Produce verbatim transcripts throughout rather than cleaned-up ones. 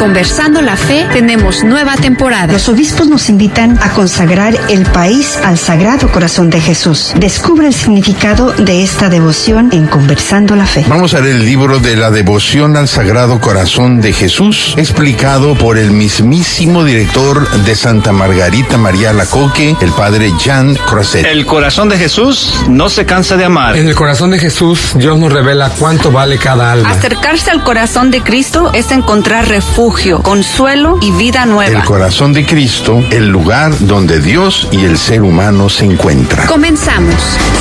Conversando la Fe tenemos nueva temporada. Los obispos nos invitan a consagrar el país al Sagrado Corazón de Jesús. Descubre el significado de esta devoción en Conversando la Fe. Vamos a leer el libro de la devoción al Sagrado Corazón de Jesús, explicado por el mismísimo director de Santa Margarita María Alacoque, el padre Jean Croiset. El corazón de Jesús no se cansa de amar. En el corazón de Jesús, Dios nos revela cuánto vale cada alma. Acercarse al corazón de Cristo es encontrar refugio, consuelo y vida nueva. El corazón de Cristo, el lugar donde Dios y el ser humano se encuentran. Comenzamos.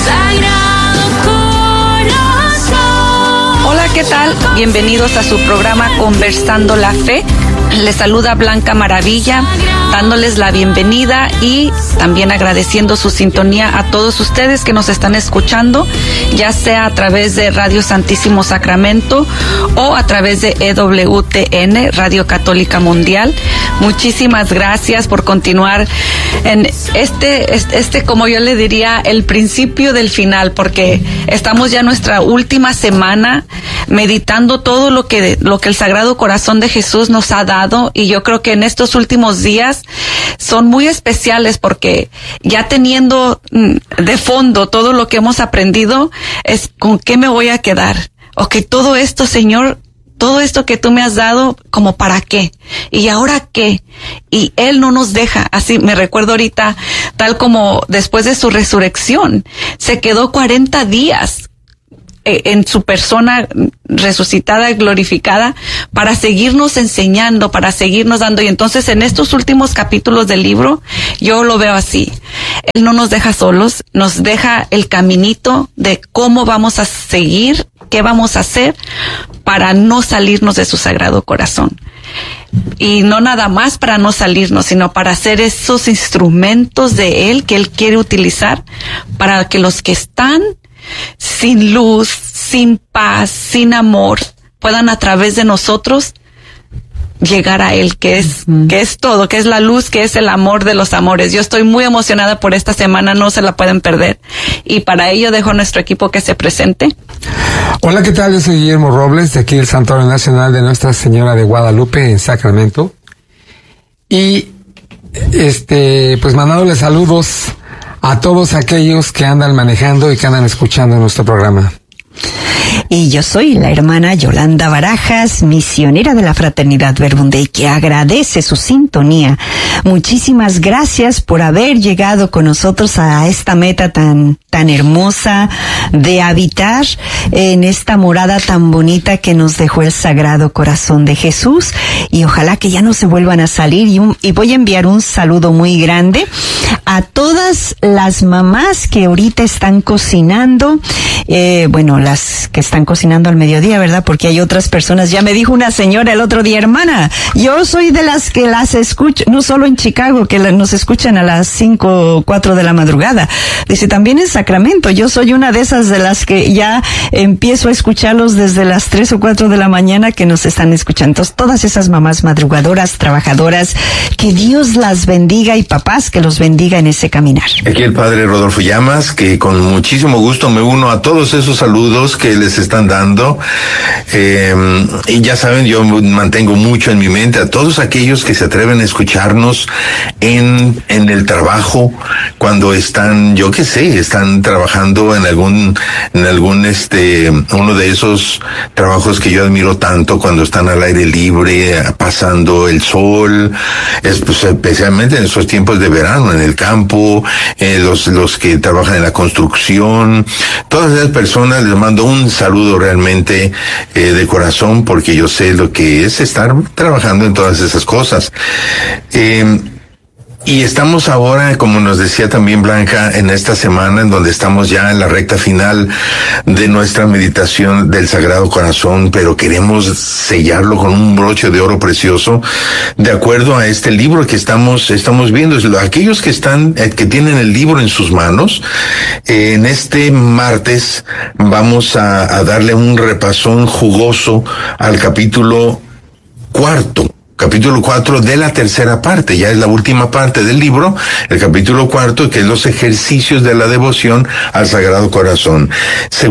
Hola, ¿qué tal? Bienvenidos a su programa Conversando la Fe. Les saluda Blanca Maravilla, dándoles la bienvenida y también agradeciendo su sintonía a todos ustedes que nos están escuchando, ya sea a través de Radio Santísimo Sacramento o a través de E W T N, Radio Católica Mundial. Muchísimas gracias por continuar en este, este, este, como yo le diría, el principio del final, porque estamos ya en nuestra última semana meditando todo lo que, lo que el Sagrado Corazón de Jesús nos ha dado. Y yo creo que en estos últimos días son muy especiales porque ya teniendo de fondo todo lo que hemos aprendido, es con qué me voy a quedar. Ok, todo esto, Señor, todo esto que tú me has dado, ¿como para qué? ¿Y ahora qué? Y Él no nos deja. Así me recuerdo ahorita, tal como después de su resurrección, se quedó cuarenta días en su persona resucitada, glorificada, para seguirnos enseñando, para seguirnos dando. Y entonces en estos últimos capítulos del libro, yo lo veo así. Él no nos deja solos, nos deja el caminito de cómo vamos a seguir, qué vamos a hacer para no salirnos de su Sagrado Corazón. Y no nada más para no salirnos, sino para hacer esos instrumentos de Él que Él quiere utilizar para que los que están sin luz, sin paz, sin amor, puedan a través de nosotros llegar a Él, que es, uh-huh. que es todo, que es la luz, que es el amor de los amores. Yo estoy muy emocionada por esta semana, no se la pueden perder. Y para ello dejo a nuestro equipo que se presente. Hola, ¿qué tal? Yo soy Guillermo Robles, de aquí del Santuario Nacional de Nuestra Señora de Guadalupe, en Sacramento. Y, este, pues mandándoles saludos a todos aquellos que andan manejando y que andan escuchando nuestro programa. Y yo soy la hermana Yolanda Barajas, misionera de la Fraternidad Verbum Dei, que agradece su sintonía. Muchísimas gracias por haber llegado con nosotros a esta meta tan, tan hermosa de habitar en esta morada tan bonita que nos dejó el Sagrado Corazón de Jesús. Y ojalá que ya no se vuelvan a salir. Y, un, y voy a enviar un saludo muy grande a todas las mamás que ahorita están cocinando. Eh, bueno, las que están cocinando al mediodía, ¿verdad? Porque hay otras personas. Ya me dijo una señora el otro día, hermana, yo soy de las que las escucho, no solo en Chicago, que nos escuchan a las cinco o cuatro de la madrugada. Dice, también en Sacramento. Yo soy una de esas de las que ya empiezo a escucharlos desde las tres o cuatro de la mañana que nos están escuchando. Entonces, todas esas mamás madrugadoras, trabajadoras, que Dios las bendiga, y papás, que los bendiga en ese caminar. Aquí el padre Rodolfo Llamas, que con muchísimo gusto me uno a todos esos saludos que les están dando. Eh, y ya saben, yo mantengo mucho en mi mente a todos aquellos que se atreven a escucharnos en, en el trabajo, cuando están, yo qué sé, están trabajando en algún, en algún, este, uno de esos trabajos que yo admiro tanto, cuando están al aire libre, pasando el sol, es, pues, especialmente en esos tiempos de verano, en el campo, eh, los, los que trabajan en la construcción, todas esas personas les mando un saludo realmente eh, de corazón, porque yo sé lo que es estar trabajando en todas esas cosas. Eh, Y estamos ahora, como nos decía también Blanca, en esta semana en donde estamos ya en la recta final de nuestra meditación del Sagrado Corazón, pero queremos sellarlo con un broche de oro precioso, de acuerdo a este libro que estamos estamos viendo. Aquellos que están, que tienen el libro en sus manos, eh, en este martes vamos a, a darle un repasón jugoso al capítulo cuarto. Capítulo cuatro de la tercera parte, ya es la última parte del libro, el capítulo cuarto, que es los ejercicios de la devoción al Sagrado Corazón.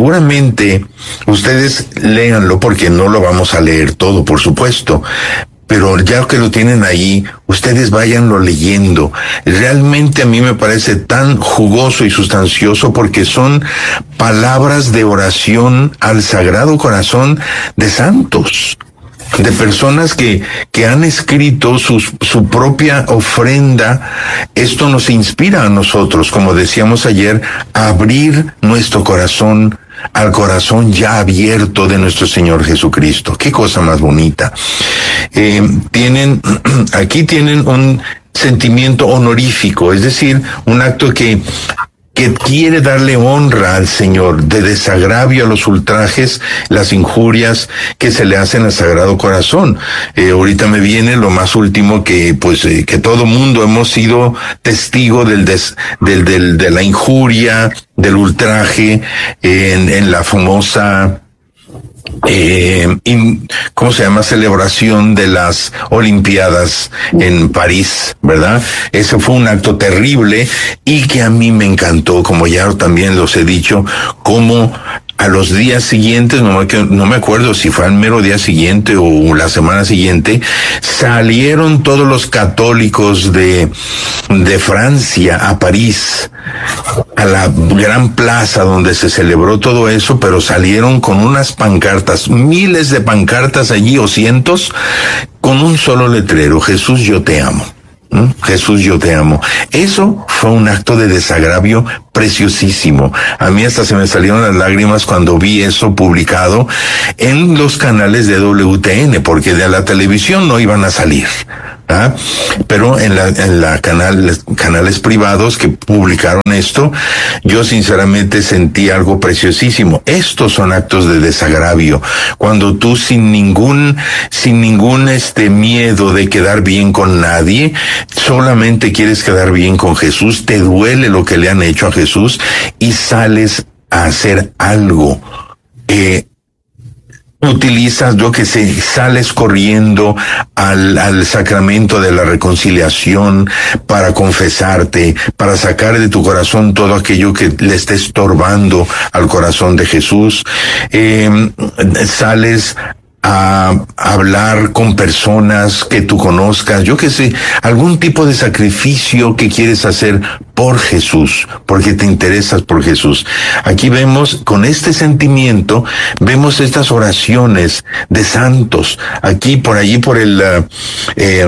Seguramente ustedes léanlo, porque no lo vamos a leer todo, por supuesto, pero ya que lo tienen ahí, ustedes váyanlo leyendo. Realmente a mí me parece tan jugoso y sustancioso porque son palabras de oración al Sagrado Corazón de santos, de personas que, que han escrito sus, su propia ofrenda. Esto nos inspira a nosotros, como decíamos ayer, a abrir nuestro corazón al corazón ya abierto de nuestro Señor Jesucristo. Qué cosa más bonita. Eh, tienen, aquí tienen un sentimiento honorífico, es decir, un acto que que quiere darle honra al Señor, de desagravio a los ultrajes, las injurias que se le hacen al Sagrado Corazón. Eh, ahorita me viene lo más último que, pues, eh, que todo mundo hemos sido testigo del, des, del, del, de la injuria, del ultraje, eh, en, en la famosa, Eh, in, ¿cómo se llama? Celebración de las Olimpiadas en París, ¿verdad? Ese fue un acto terrible y que a mí me encantó, como ya también los he dicho, como a los días siguientes, no me, no me acuerdo si fue al mero día siguiente o la semana siguiente, salieron todos los católicos de, de Francia a París, a la gran plaza donde se celebró todo eso, pero salieron con unas pancartas, miles de pancartas allí o cientos, con un solo letrero: Jesús, yo te amo. ¿Mm? Jesús, yo te amo. Eso fue un acto de desagravio preciosísimo. A mí hasta se me salieron las lágrimas cuando vi eso publicado en los canales de W T N, porque de la televisión no iban a salir. ¿Ah? Pero en la, en la canal, canales privados que publicaron esto, yo sinceramente sentí algo preciosísimo. Estos son actos de desagravio. Cuando tú sin ningún, sin ningún este miedo de quedar bien con nadie, solamente quieres quedar bien con Jesús, te duele lo que le han hecho a Jesús y sales a hacer algo. Eh, utilizas, yo que sé, sales corriendo al, al sacramento de la reconciliación para confesarte, para sacar de tu corazón todo aquello que le esté estorbando al corazón de Jesús. Eh, sales a hablar con personas que tú conozcas, yo que sé, algún tipo de sacrificio que quieres hacer por Jesús, porque te interesas por Jesús. Aquí vemos, con este sentimiento, vemos estas oraciones de santos. Aquí, por allí, por el, uh, eh,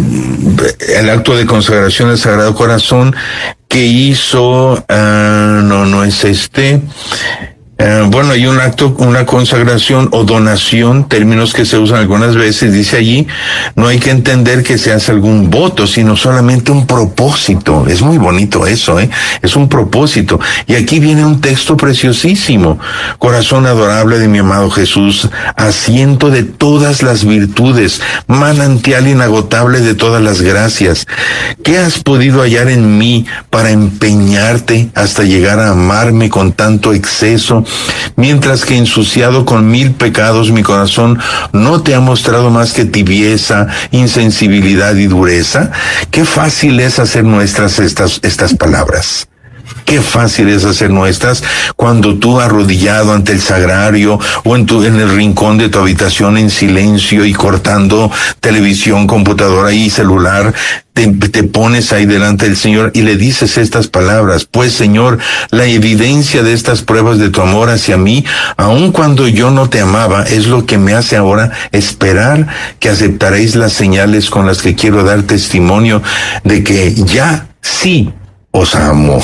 el acto de consagración del Sagrado Corazón que hizo, uh, no, no es este, Uh, bueno, hay un acto, una consagración o donación, términos que se usan algunas veces, dice allí, no hay que entender que se hace algún voto, sino solamente un propósito. Es muy bonito eso, ¿eh? Es un propósito. Y aquí viene un texto preciosísimo. Corazón adorable de mi amado Jesús, asiento de todas las virtudes, manantial inagotable de todas las gracias. ¿Qué has podido hallar en mí para empeñarte hasta llegar a amarme con tanto exceso? Mientras que ensuciado con mil pecados mi corazón no te ha mostrado más que tibieza, insensibilidad y dureza. Qué fácil es hacer nuestras estas, estas palabras. Qué fácil es hacer nuestras cuando tú, arrodillado ante el sagrario o en tu, en el rincón de tu habitación en silencio y cortando televisión, computadora y celular, te, te pones ahí delante del Señor y le dices estas palabras: pues, Señor, la evidencia de estas pruebas de tu amor hacia mí, aun cuando yo no te amaba, es lo que me hace ahora esperar que aceptaréis las señales con las que quiero dar testimonio de que ya sí os amo.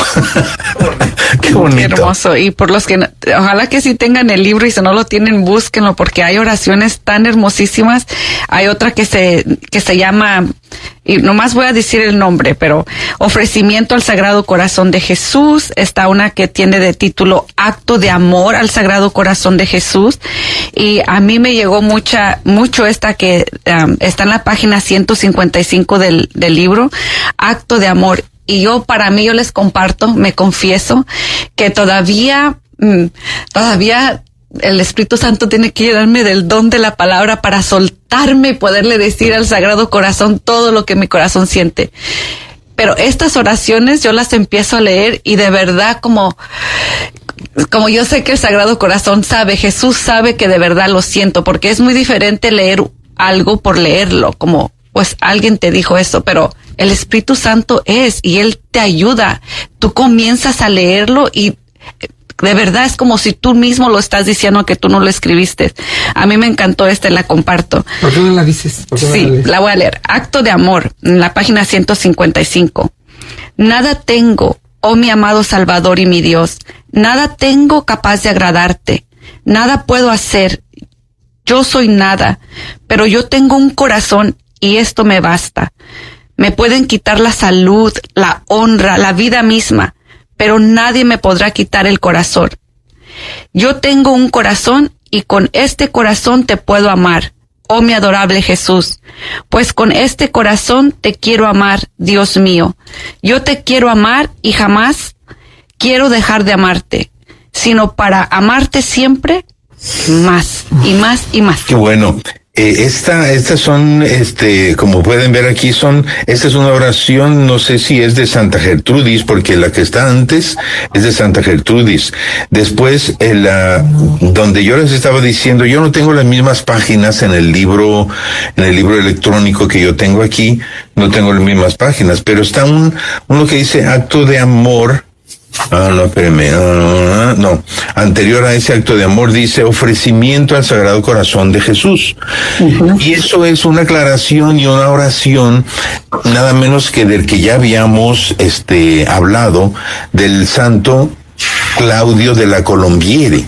Qué bonito. Qué hermoso. Y por los que, no, ojalá que sí tengan el libro y si no lo tienen, búsquenlo, porque hay oraciones tan hermosísimas. Hay otra que se, que se llama, y nomás voy a decir el nombre, pero Ofrecimiento al Sagrado Corazón de Jesús. Está una que tiene de título Acto de Amor al Sagrado Corazón de Jesús. Y a mí me llegó mucha, mucho esta que um, está en la página ciento cincuenta y cinco del, del libro, Acto de Amor. Y yo, para mí, yo les comparto, me confieso, que todavía, mmm, todavía el Espíritu Santo tiene que llenarme del don de la palabra para soltarme y poderle decir al Sagrado Corazón todo lo que mi corazón siente. Pero estas oraciones yo las empiezo a leer y de verdad como, como yo sé que el Sagrado Corazón sabe, Jesús sabe que de verdad lo siento, porque es muy diferente leer algo por leerlo, como pues alguien te dijo eso, pero el Espíritu Santo es y Él te ayuda. Tú comienzas a leerlo y de verdad es como si tú mismo lo estás diciendo, que tú no lo escribiste. A mí me encantó esta, la comparto. ¿Por qué no la dices? ¿Por qué no Sí, la lees? la voy a leer. Acto de amor, en la página ciento cincuenta y cinco. Nada tengo, oh mi amado Salvador y mi Dios, nada tengo capaz de agradarte, nada puedo hacer, yo soy nada, pero yo tengo un corazón y esto me basta. Me pueden quitar la salud, la honra, la vida misma, pero nadie me podrá quitar el corazón. Yo tengo un corazón y con este corazón te puedo amar, oh mi adorable Jesús, pues con este corazón te quiero amar, Dios mío. Yo te quiero amar y jamás quiero dejar de amarte, sino para amarte siempre más y más y más. Qué bueno. Eh, esta, estas son, este, como pueden ver aquí, son, esta es una oración, no sé si es de Santa Gertrudis, porque la que está antes es de Santa Gertrudis. Después, el, uh, donde yo les estaba diciendo, yo no tengo las mismas páginas en el libro, en el libro electrónico que yo tengo aquí, no tengo las mismas páginas, pero está un, uno que dice acto de amor. Ah, no, espérame, ah, no, anterior a ese acto de amor dice ofrecimiento al Sagrado Corazón de Jesús. Uh-huh. Y eso es una aclaración y una oración, nada menos que del que ya habíamos, este, hablado, del santo Claudio de la Colombiere.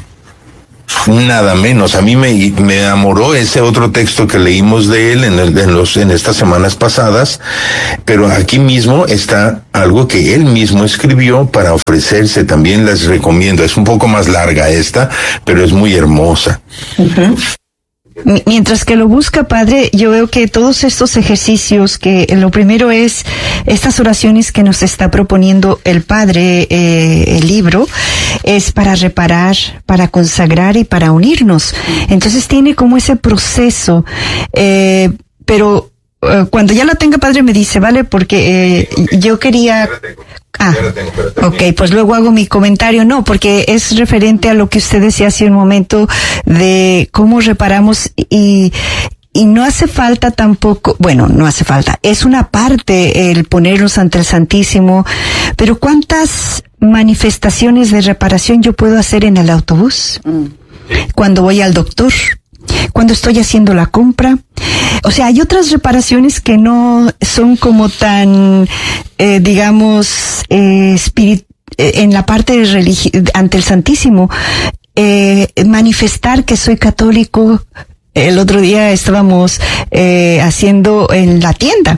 Nada menos, a mí me, me enamoró ese otro texto que leímos de él en, el, en, los, en estas semanas pasadas, pero aquí mismo está algo que él mismo escribió para ofrecerse. También les recomiendo, es un poco más larga esta, pero es muy hermosa. Uh-huh. Mientras que lo busca, padre, yo veo que todos estos ejercicios, que lo primero es estas oraciones que nos está proponiendo el padre, eh, el libro, es para reparar, para consagrar y para unirnos. Entonces tiene como ese proceso, eh, pero eh, cuando ya lo tenga, padre, me dice, ¿vale? Porque eh, yo quería... Ah, ok, pues luego hago mi comentario. No, porque es referente a lo que usted decía hace un momento de cómo reparamos y, y no hace falta tampoco, bueno, no hace falta, es una parte el ponernos ante el Santísimo, pero ¿cuántas manifestaciones de reparación yo puedo hacer en el autobús? Mm. Cuando voy al doctor, cuando estoy haciendo la compra. O sea, hay otras reparaciones que no son como tan, eh, digamos, eh, spirit, eh, en la parte de religi- ante el Santísimo. Eh, manifestar que soy católico. El otro día estábamos eh, haciendo en la tienda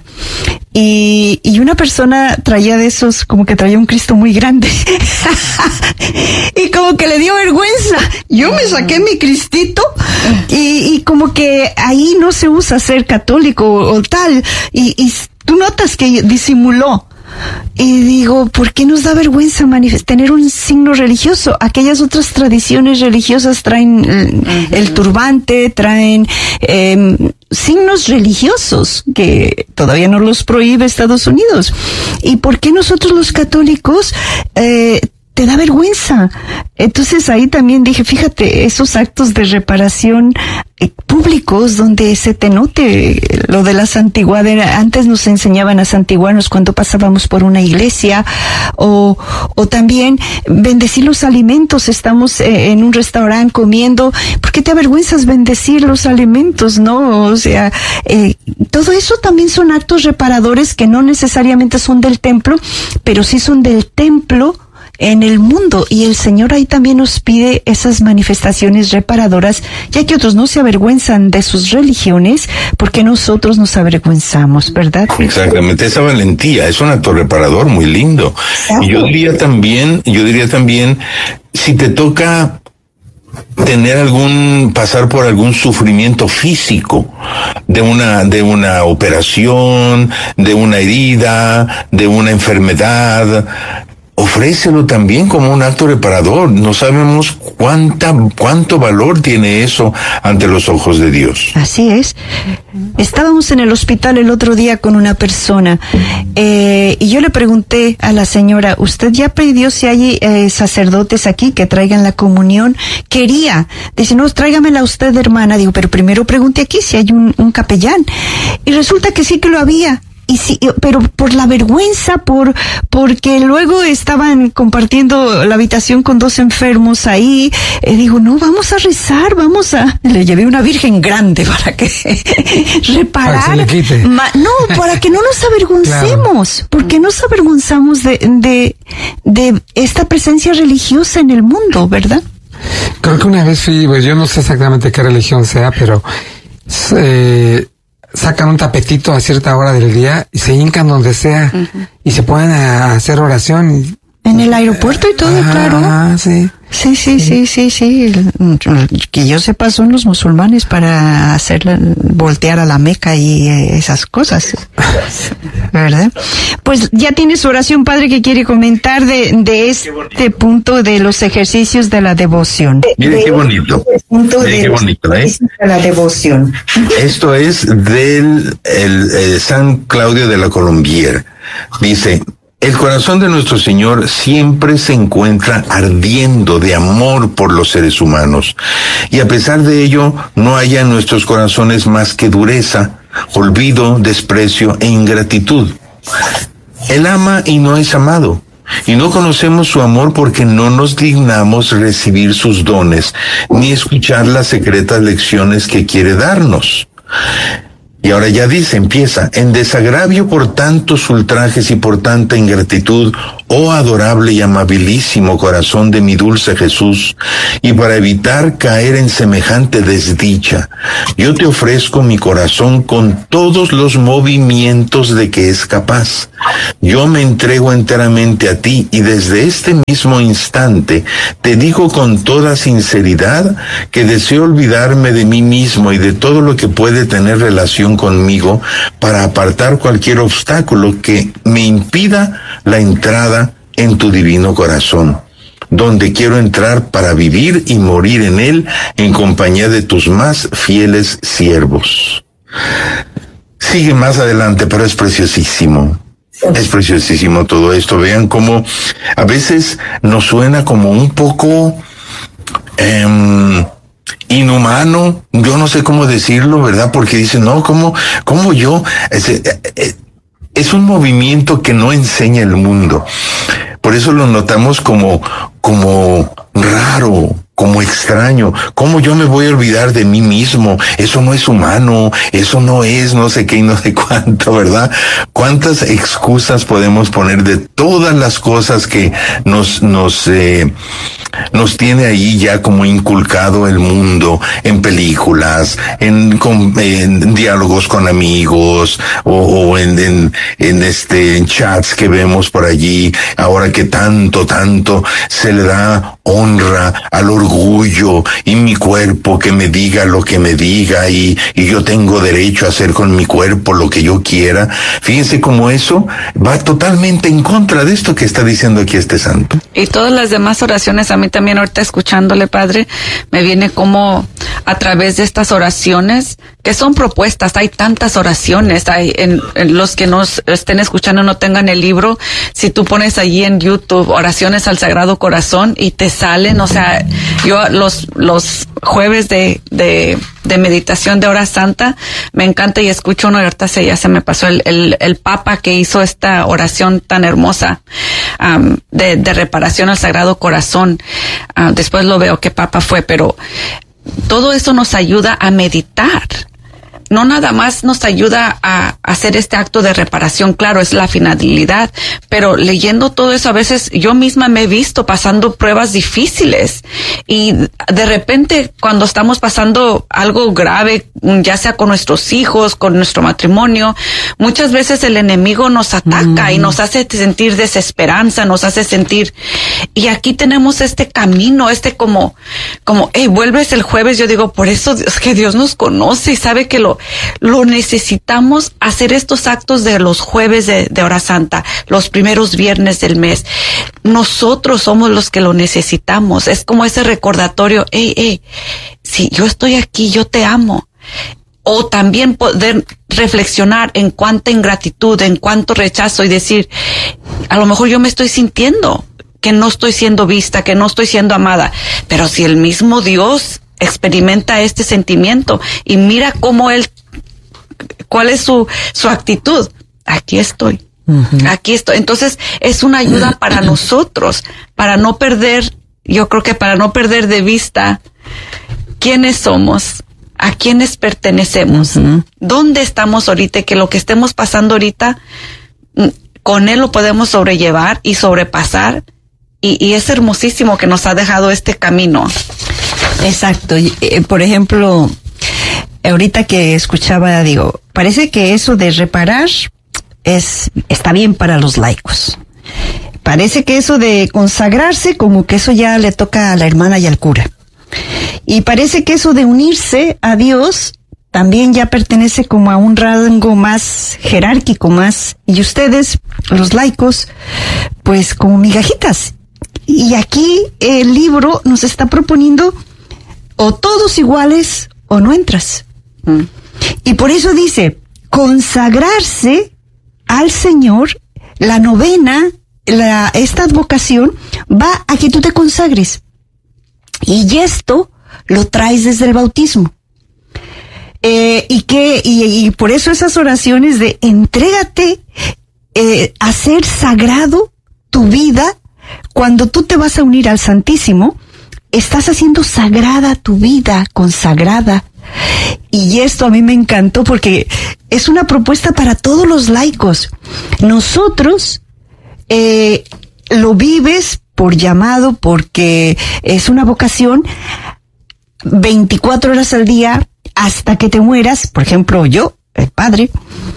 y, y una persona traía de esos, como que traía un Cristo muy grande y como que le dio vergüenza. Yo me saqué mi Cristito y, y como que ahí no se usa ser católico o, o tal y, y tú notas que disimuló. Y digo, ¿por qué nos da vergüenza manifest- tener un signo religioso? Aquellas otras tradiciones religiosas traen el, uh-huh. el turbante, traen eh, signos religiosos que todavía no los prohíbe Estados Unidos. ¿Y por qué nosotros los católicos eh, te da vergüenza? Entonces ahí también dije, fíjate, esos actos de reparación eh, públicos donde se te note lo de la santiguada. Antes nos enseñaban a santiguarnos cuando pasábamos por una iglesia o, o también bendecir los alimentos. Estamos eh, en un restaurante comiendo. ¿Por qué te avergüenzas bendecir los alimentos? No, o sea, eh, todo eso también son actos reparadores que no necesariamente son del templo, pero sí son del templo en el mundo, y el Señor ahí también nos pide esas manifestaciones reparadoras, ya que otros no se avergüenzan de sus religiones, porque nosotros nos avergüenzamos, ¿verdad? Exactamente, esa valentía es un acto reparador muy lindo. Exacto. Y yo diría también, yo diría también, si te toca tener algún, pasar por algún sufrimiento físico, de una, de una operación, de una herida, de una enfermedad, ofrécelo también como un acto reparador. No sabemos cuánta, cuánto valor tiene eso ante los ojos de Dios. Así es. Estábamos en el hospital el otro día con una persona eh, y yo le pregunté a la señora, ¿usted ya pidió si hay eh, sacerdotes aquí que traigan la comunión? Quería. Dice, no, tráigamela usted, hermana. Digo, pero primero pregunte aquí si hay un, un capellán. Y resulta que sí que lo había. Y sí, pero por la vergüenza, por porque luego estaban compartiendo la habitación con dos enfermos ahí, eh, digo, no, vamos a rezar, vamos a... Le llevé una virgen grande para que reparar. Para que se le quite. Ma, no, para que no nos avergoncemos, claro. Porque nos avergonzamos de, de, de esta presencia religiosa en el mundo, ¿verdad? Creo que una vez fui, pues yo no sé exactamente qué religión sea, pero... Eh, sacan un tapetito a cierta hora del día y se hincan donde sea, uh-huh, y se ponen a hacer oración. En el aeropuerto y todo, ah, claro. Ah, sí. Sí, sí, sí, sí, sí. Que yo sepa, son los musulmanes para hacer voltear a la Meca y eh, esas cosas, ¿verdad? Pues ya tiene su oración, padre, que quiere comentar de, de este punto de los ejercicios de la devoción. Mire qué bonito. Mire qué bonito, ¿eh? De la devoción. Esto es del el, el San Claudio de la Colombière. Dice: el corazón de nuestro Señor siempre se encuentra ardiendo de amor por los seres humanos, y a pesar de ello no haya en nuestros corazones más que dureza, olvido, desprecio e ingratitud. Él ama y no es amado, y no conocemos su amor porque no nos dignamos recibir sus dones, ni escuchar las secretas lecciones que quiere darnos. Y ahora ya dice, empieza, en desagravio por tantos ultrajes y por tanta ingratitud, oh adorable y amabilísimo corazón de mi dulce Jesús, y para evitar caer en semejante desdicha, yo te ofrezco mi corazón con todos los movimientos de que es capaz. Yo me entrego enteramente a ti, y desde este mismo instante te digo con toda sinceridad que deseo olvidarme de mí mismo y de todo lo que puede tener relación conmigo para apartar cualquier obstáculo que me impida la entrada en tu divino corazón, donde quiero entrar para vivir y morir en él en compañía de tus más fieles siervos. Sigue más adelante, pero es preciosísimo. Es preciosísimo todo esto. Vean cómo a veces nos suena como un poco eh, inhumano, yo no sé cómo decirlo, ¿verdad? Porque dicen, no, ¿cómo, cómo yo? Es, es, es un movimiento que no enseña el mundo. Por eso lo notamos como, como raro, como extraño. ¿Cómo yo me voy a olvidar de mí mismo? Eso no es humano, eso no es no sé qué y no sé cuánto, ¿verdad? ¿Cuántas excusas podemos poner de todas las cosas que nos, nos, eh, nos tiene ahí ya como inculcado el mundo, en películas, en, con, en diálogos con amigos, o, o en, en, en este, en chats que vemos por allí, ahora que tanto, tanto se le da honra al orgullo y mi cuerpo que me diga lo que me diga y, y yo tengo derecho a hacer con mi cuerpo lo que yo quiera. Fíjense cómo eso va totalmente en contra de esto que está diciendo aquí este santo. Y todas las demás oraciones, a mí también ahorita escuchándole, padre, me viene como a través de estas oraciones que son propuestas. Hay tantas oraciones, hay en, en los que nos estén escuchando no tengan el libro, si tú pones allí en YouTube oraciones al Sagrado Corazón y te salen, o sea, yo los los jueves de de de meditación de hora santa me encanta y escucho uno y ahorita se, ya se me pasó el el, el Papa que hizo esta oración tan hermosa um, de, de reparación al Sagrado Corazón. Uh, después lo veo qué Papa fue, pero todo eso nos ayuda a meditar. No nada más nos ayuda a hacer este acto de reparación, claro, es la finalidad, pero leyendo todo eso a veces yo misma me he visto pasando pruebas difíciles y de repente cuando estamos pasando algo grave, ya sea con nuestros hijos, con nuestro matrimonio, muchas veces el enemigo nos ataca mm. y nos hace sentir desesperanza, nos hace sentir, y aquí tenemos este camino, este como, como, hey, vuelves el jueves, yo digo, por eso es que Dios nos conoce y sabe que lo diario. Lo necesitamos hacer estos actos de los jueves de, de hora santa, los primeros viernes del mes. Nosotros somos los que lo necesitamos. Es como ese recordatorio, hey, hey, si yo estoy aquí, yo te amo. O también poder reflexionar en cuánta ingratitud, en cuánto rechazo y decir, a lo mejor yo me estoy sintiendo que no estoy siendo vista, que no estoy siendo amada. Pero si el mismo Dios experimenta este sentimiento y mira cómo él, cuál es su, su actitud, aquí estoy. Uh-huh. Aquí estoy. Entonces es una ayuda para nosotros, para no perder, yo creo que para no perder de vista quiénes somos, a quiénes pertenecemos, uh-huh. dónde estamos ahorita, que lo que estemos pasando ahorita, con él lo podemos sobrellevar y sobrepasar. Y, y es hermosísimo que nos ha dejado este camino. Exacto. Eh, por ejemplo, ahorita que escuchaba, digo, parece que eso de reparar es, está bien para los laicos. Parece que eso de consagrarse, como que eso ya le toca a la hermana y al cura. Y parece que eso de unirse a Dios también ya pertenece como a un rango más jerárquico, más, y ustedes, los laicos, pues como migajitas. Y aquí el libro nos está proponiendo o todos iguales o no entras. Mm. Y por eso dice, consagrarse al Señor, la novena, la, esta advocación va a que tú te consagres. Y esto lo traes desde el bautismo. Eh, y que, y, y por eso esas oraciones de entrégate, eh, a ser sagrado tu vida. Cuando tú te vas a unir al Santísimo, estás haciendo sagrada tu vida, consagrada. Y esto a mí me encantó porque es una propuesta para todos los laicos. Nosotros eh, lo vives por llamado, porque es una vocación veinticuatro horas al día hasta que te mueras. Por ejemplo, yo, el padre,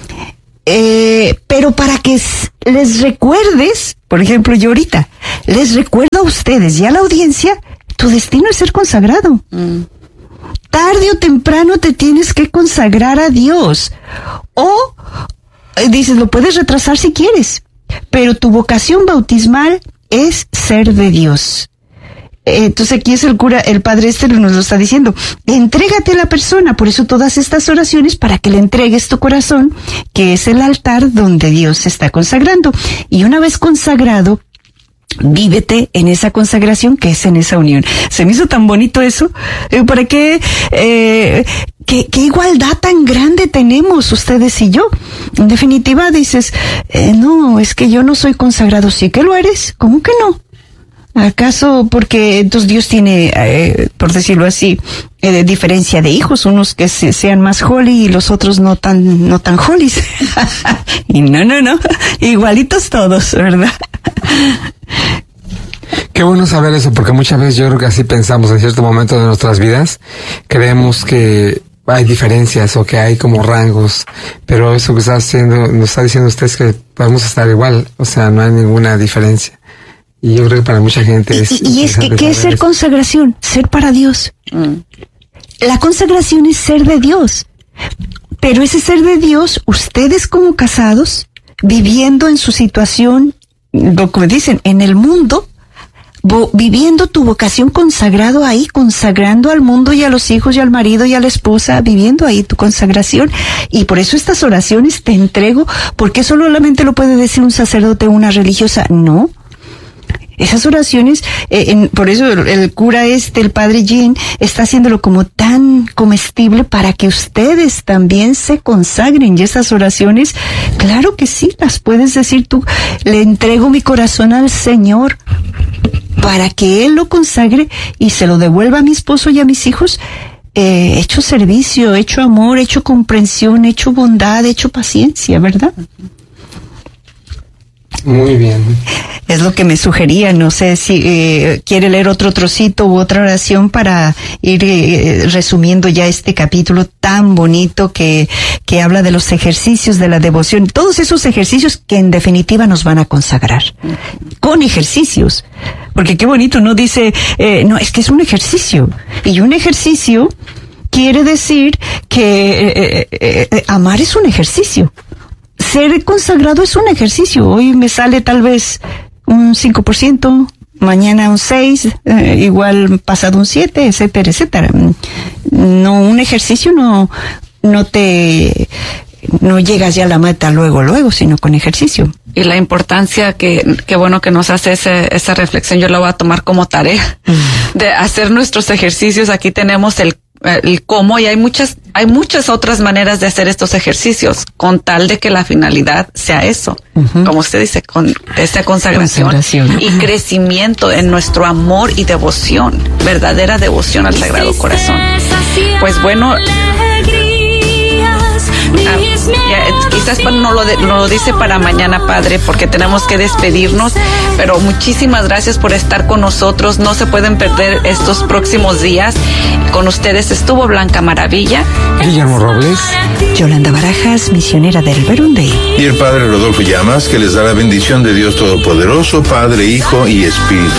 eh, pero para que les recuerdes, por ejemplo, yo ahorita, les recuerdo a ustedes y a la audiencia, tu destino es ser consagrado. Mm. Tarde o temprano te tienes que consagrar a Dios. O, eh, dices, lo puedes retrasar si quieres, pero tu vocación bautismal es ser de Dios. Eh, entonces aquí es el cura, el padre este nos lo está diciendo. Entrégate a la persona, por eso todas estas oraciones para que le entregues tu corazón, que es el altar donde Dios se está consagrando. Y una vez consagrado, vívete en esa consagración que es en esa unión. Se me hizo tan bonito eso. Eh, ¿Para qué? Eh, ¿qué, qué igualdad tan grande tenemos ustedes y yo? En definitiva dices, eh, no, es que yo no soy consagrado. Sí que lo eres. ¿Cómo que no? ¿Acaso porque entonces Dios tiene, eh, por decirlo así, eh, diferencia de hijos, unos que se, sean más holy y los otros no tan, no tan holies? Y no, no, no, igualitos todos, ¿verdad? Qué bueno saber eso, porque muchas veces yo creo que así pensamos en cierto momento de nuestras vidas. Creemos que hay diferencias o que hay como rangos, pero eso que está haciendo, nos está diciendo usted es que podemos estar igual, o sea, no hay ninguna diferencia. Y yo creo que para mucha gente es... Y, y es que, ¿qué es ser consagración? Ser para Dios. Mm. La consagración es ser de Dios. Pero ese ser de Dios, ustedes como casados, viviendo en su situación, lo que dicen, en el mundo, vo, viviendo tu vocación consagrado ahí, consagrando al mundo y a los hijos y al marido y a la esposa, viviendo ahí tu consagración. Y por eso estas oraciones te entrego, porque eso solamente lo puede decir un sacerdote o una religiosa. No. Esas oraciones, eh, en, por eso el, el cura este, el padre Jean, está haciéndolo como tan comestible para que ustedes también se consagren. Y esas oraciones, claro que sí, las puedes decir tú. Le entrego mi corazón al Señor para que Él lo consagre y se lo devuelva a mi esposo y a mis hijos. Eh, hecho servicio, hecho amor, hecho comprensión, hecho bondad, hecho paciencia, ¿verdad? Muy bien. Es lo que me sugería. No sé si eh, quiere leer otro trocito u otra oración para ir eh, resumiendo ya este capítulo tan bonito que, que habla de los ejercicios de la devoción. Todos esos ejercicios que en definitiva nos van a consagrar. Con ejercicios. Porque qué bonito, ¿no? Dice, eh, no, es que es un ejercicio. Y un ejercicio quiere decir que eh, eh, eh, amar es un ejercicio. Ser consagrado es un ejercicio. Hoy me sale tal vez un cinco por ciento, mañana un seis, eh, igual pasado un siete, etcétera, etcétera. No, un ejercicio no, no te, no llegas ya a la meta luego, luego, sino con ejercicio. Y la importancia que, que bueno que nos hace ese, esa reflexión, yo la voy a tomar como tarea, mm. de hacer nuestros ejercicios. Aquí tenemos el el cómo, y hay muchas, hay muchas otras maneras de hacer estos ejercicios, con tal de que la finalidad sea eso, uh-huh. como usted dice, con esa consagración, consagración y crecimiento en nuestro amor y devoción, verdadera devoción al Sagrado Corazón. Pues bueno, Ah, ya, quizás no lo, de, lo dice para mañana, Padre, porque tenemos que despedirnos, pero muchísimas gracias por estar con nosotros. No se pueden perder estos próximos días. Con ustedes estuvo Blanca Maravilla, Guillermo Robles, Yolanda Barajas, misionera del Verbum Dei, y el Padre Rodolfo Llamas, que les da la bendición de Dios Todopoderoso, Padre, Hijo y Espíritu